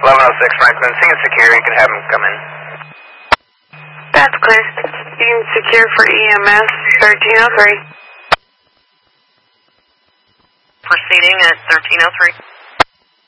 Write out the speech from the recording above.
1106 Franklin, seeing it secure, you can have him come in. That's clear. Being secure for EMS 1303. Proceeding at 1303.